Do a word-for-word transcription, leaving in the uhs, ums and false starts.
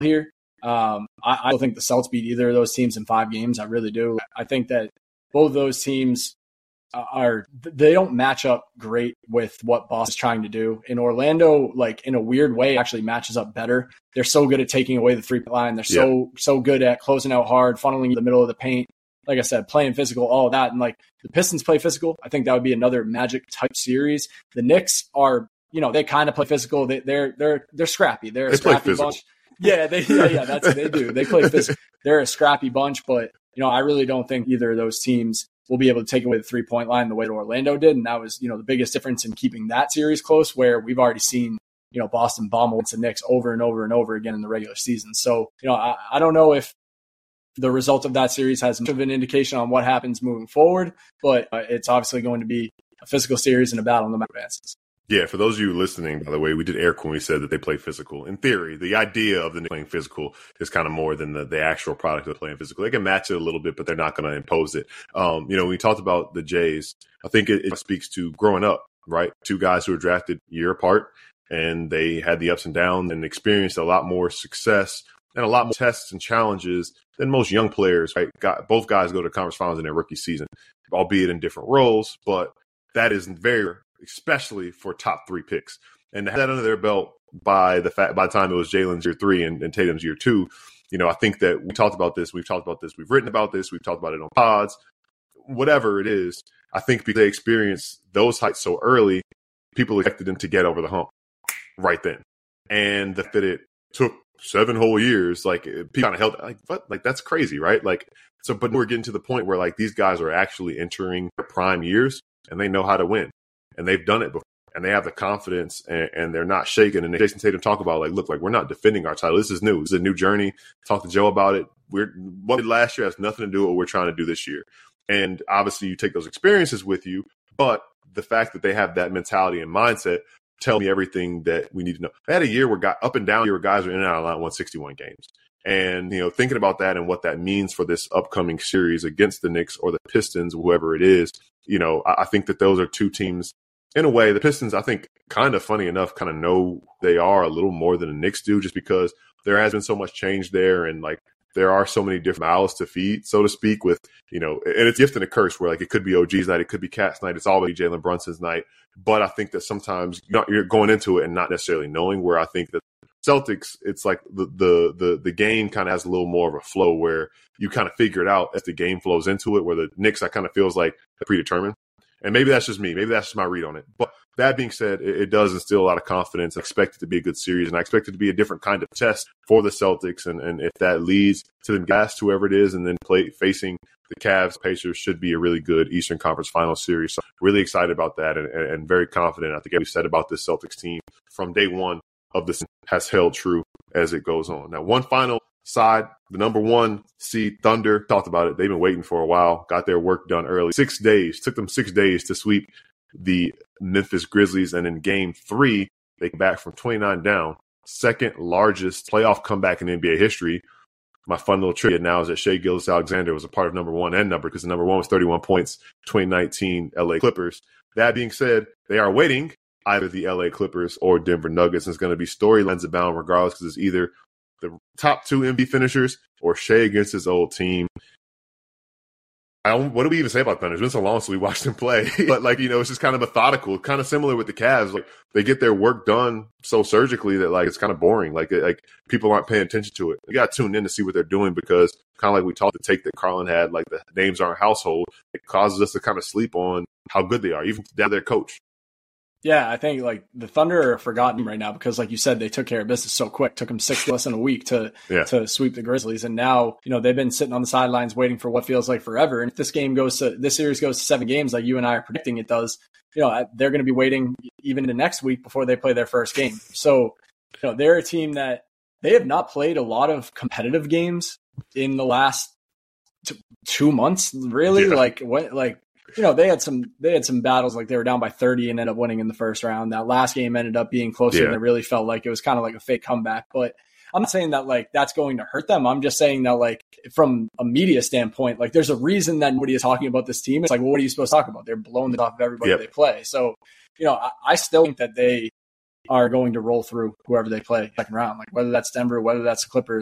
here. Um, I, I don't think the Celtics beat either of those teams in five games. I really do. I think that both of those teams are, they don't match up great with what Boston's trying to do. In Orlando, like in a weird way, actually matches up better. They're so good at taking away the three-point line. They're so, yeah. so good at closing out hard, funneling in the middle of the paint. Like I said, playing physical, all of that. And like the Pistons play physical. I think that would be another Magic type series. The Knicks are, you know, they kind of play physical. They, they're, they're, they're scrappy. They're a they scrappy bunch. Yeah, they, yeah, yeah, that's what they do. They play physical. They're a scrappy bunch, but you know, I really don't think either of those teams will be able to take away the three-point line the way that Orlando did. And that was, you know, the biggest difference in keeping that series close, where we've already seen, you know, Boston bomb against the Knicks over and over and over again in the regular season. So, you know, I, I don't know if the result of that series has much of an indication on what happens moving forward, but uh, it's obviously going to be a physical series and a battle no matter advances. Yeah, for those of you listening, by the way, we did air when we said that they play physical. In theory, the idea of the playing physical is kind of more than the, the actual product of playing physical. They can match it a little bit, but they're not going to impose it. Um, you know, we talked about the Jays. I think it, it speaks to growing up, right? Two guys who were drafted a year apart, and they had the ups and downs and experienced a lot more success and a lot more tests and challenges than most young players, right? Got, both guys go to conference finals in their rookie season, albeit in different roles, but that is very rare, especially for top three picks. And to have that under their belt by the fact by the time it was Jalen's year three and, and Tatum's year two, you know, I think that we talked about this, we've talked about this, we've written about this, we've talked about it on pods, whatever it is. I think because they experienced those heights so early, people expected them to get over the hump right then. And the fact that it took seven whole years, like people kind of held like, what? Like, that's crazy, right? Like, so, but we're getting to the point where like these guys are actually entering their prime years and they know how to win. And they've done it before, and they have the confidence, and, and they're not shaken. And Jason Tatum talk about, like, look, like, we're not defending our title. This is new. This is a new journey. Talk to Joe about it. We're what we did last year has nothing to do with what we're trying to do this year. And obviously, you take those experiences with you, but the fact that they have that mentality and mindset tell me everything that we need to know. I had a year where got up and down year where guys are in and out of line, won sixty-one games. And, you know, thinking about that and what that means for this upcoming series against the Knicks or the Pistons, whoever it is, you know, I, I think that those are two teams. In a way, the Pistons, I think, kind of funny enough, kind of know they are a little more than the Knicks do, just because there has been so much change there, and like there are so many different mouths to feed, so to speak. With, you know, and it's a gift and a curse, where like it could be O G's night, it could be Cat's night, it's always Jalen Brunson's night. But I think that sometimes you're, not, you're going into it and not necessarily knowing. Where I think that Celtics, it's like the the the, the game kind of has a little more of a flow where you kind of figure it out as the game flows into it. Where the Knicks, I kind of feels like predetermined. And maybe that's just me. Maybe that's just my read on it. But that being said, it, it does instill a lot of confidence. I expect it to be a good series, and I expect it to be a different kind of test for the Celtics. And, and if that leads to them gas, whoever it is, and then play facing the Cavs, Pacers, should be a really good Eastern Conference Finals series. So really excited about that, and, and, and very confident. I think we said about this Celtics team from day one of this has held true as it goes on. Now, one final side, the number one seed Thunder, talked about it. They've been waiting for a while, got their work done early. Six days, took them six days to sweep the Memphis Grizzlies. And in game three, they came back from twenty-nine down, second largest playoff comeback in N B A history. My fun little trivia now is that Shai Gilgeous-Alexander was a part of number one and number, because the number one was thirty-one points, twenty nineteen L A Clippers. That being said, they are waiting either the L A Clippers or Denver Nuggets. And it's going to be storylines abound regardless, because it's either the top two N B A finishers or Shai against his old team. I don't, what do we even say about Thunder? It's been so long since we watched them play. But, like, you know, it's just kind of methodical, kind of similar with the Cavs. Like, they get their work done so surgically that, like, it's kind of boring. Like, it, like people aren't paying attention to it. You got to tune in to see what they're doing, because kind of like we talked, the take that Carlin had, like, the names aren't household. It causes us to kind of sleep on how good they are, even down to their coach. Yeah, I think like the Thunder are forgotten right now, because like you said, they took care of business so quick. Took them six less than a week to yeah. to sweep the Grizzlies, and now, you know, they've been sitting on the sidelines waiting for what feels like forever. And if this game goes to this series goes to seven games, like you and I are predicting it does, you know, they're going to be waiting even the next week before they play their first game. So, you know, they're a team that they have not played a lot of competitive games in the last t- two months, really. Yeah. Like what, like. You know, they had some they had some battles, like they were down by thirty and ended up winning in the first round. That last game ended up being closer yeah. than it really felt like. It was kind of like a fake comeback. But I'm not saying that like that's going to hurt them. I'm just saying that like from a media standpoint, like there's a reason that nobody is talking about this team. It's like, well, what are you supposed to talk about? They're blowing it off of everybody yep. they play. So, you know, I, I still think that they are going to roll through whoever they play second round, like whether that's Denver, whether that's the Clippers.